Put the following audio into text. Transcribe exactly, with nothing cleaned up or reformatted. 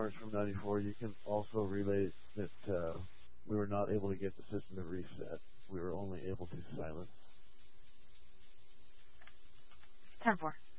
Orange from ninety-four. You can also relate that uh, we were not able to get the system to reset. We were only able to silence. ten four.